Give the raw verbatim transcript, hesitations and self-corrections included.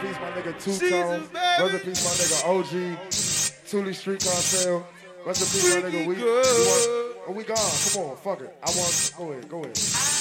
peace, my nigga Two-Tone. Rest in peace, my nigga O G. Thule Street Cartel. Rest in peace, my nigga. We, we want, oh, we gone. Come on, fuck it. I want, go ahead, go ahead.